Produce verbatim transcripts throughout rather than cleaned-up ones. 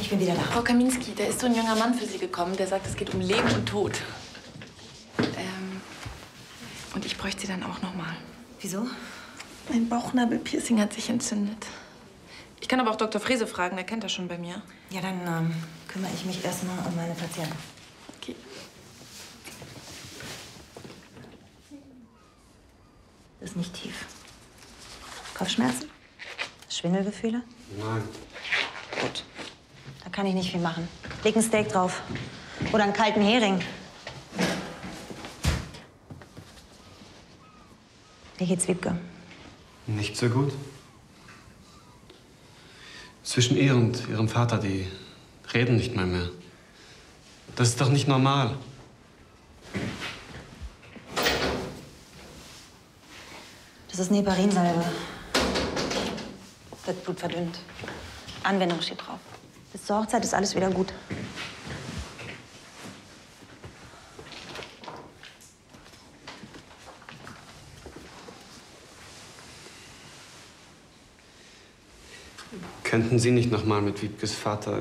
Ich bin wieder da. Frau Kaminski, da ist so ein junger Mann für Sie gekommen, der sagt, es geht um Leben und Tod. Ähm, und ich bräuchte Sie dann auch noch mal. Wieso? Mein Bauchnabelpiercing hat sich entzündet. Ich kann aber auch Doktor Frese fragen, der kennt das schon bei mir. Ja, dann ähm, kümmere ich mich erstmal um meine Patienten. Okay. Ist nicht tief. Kopfschmerzen? Schwindelgefühle? Nein. Gut. Da kann ich nicht viel machen. Leg ein Steak drauf. Oder einen kalten Hering. Wie geht's Wiebke? Nicht so gut. Zwischen ihr und ihrem Vater, die reden nicht mal mehr. Das ist doch nicht normal. Das ist eine Heparinsalbe. Wird Blut verdünnt. Anwendung steht drauf. Bis zur Hochzeit ist alles wieder gut. Könnten Sie nicht noch mal mit Wiebkes Vater...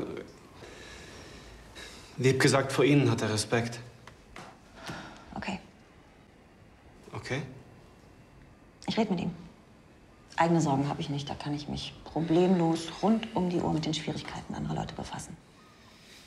Wiebke sagt, vor Ihnen hat er Respekt. Okay. Okay? Ich rede mit ihm. Eigene Sorgen habe ich nicht. Da kann ich mich problemlos rund um die Uhr mit den Schwierigkeiten anderer Leute befassen.